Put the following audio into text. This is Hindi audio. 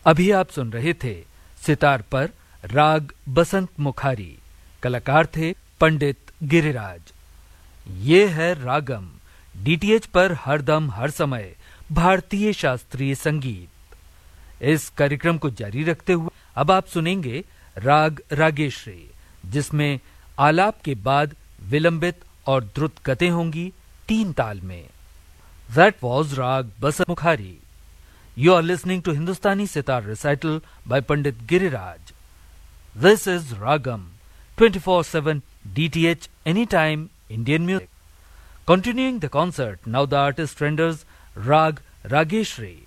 अभी आप सुन रहे थे सितार पर राग बसंत मुखारी, कलाकार थे पंडित गिरिराज। ये है रागम, डीटीएच पर हरदम हर समय भारतीय शास्त्रीय संगीत। इस कार्यक्रम को जारी रखते हुए अब आप सुनेंगे राग रागेश्री, जिसमें आलाप के बाद विलंबित और द्रुत गतें होंगी 3 ताल में। That was Rag Basant Mukhari. You are listening to Hindustani Sitar Recital by Pandit Giriraj. This is Ragam, 24/7 DTH Anytime Indian Music. Continuing the concert, now the artist renders Rag Rageshri.